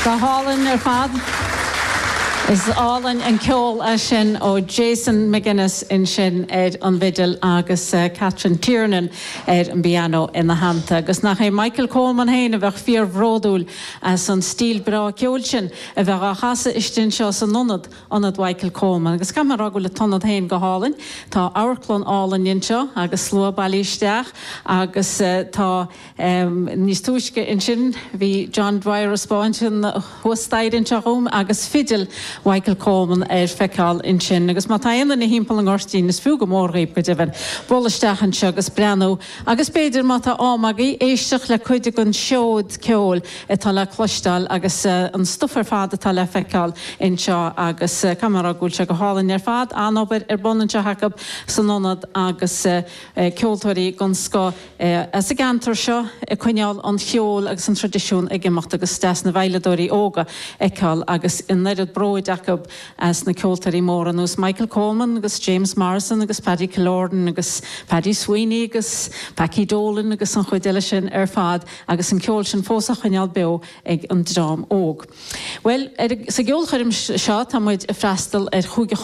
Tá hálann ar fad is álann an ceol sin ó Jason McGuinness in sin an bhidil agus Catherine Tiernan an piano in na hananta. Agus nach é Michael Coleman héin a bheith fíor bhródúil san stíl bra ceol sin a bheith a chasa istin seo san nonad anad Michael Coleman. Agus cam ragú le tonad héin go hálann, tá áirclán álann in seo agus slua bailísteach agus tá níos túisce in sin bhí John Dwyer a Spáin sin huastaid in seo agus fidil Michael Coleman feicáil in sin. Agus má taanna na hímpel an Orstín is fiú go mórghaib go dibhan bolaisteach an seo agus breanú. Agus beidir má tá ámagaí éisteach le chuide gon seód ceol tá le cloisteáil agus an stufar fad atá le feicáil in seo agus camara gúil se go hálann ar fad anobair ar bonan se Jacob san nonad agus ceoltóirí gon sco as a gantar seo chuineáil an cheol agus an tradiisiún ag imeacht agus stas na bhailedóirí óga eáil agus in neirid bróid Jacob as na ceoltarí mór an ús Michael Coleman agus James Morrison agus Paddy Kilorden agus Paddy Sweeney agus Packy Dolan agus an chuideile sin ar fad agus an ceol sin fósa chuineáil beo ag an drám óg. Well, sa geol chuirim seo tá muid freastal ar chúige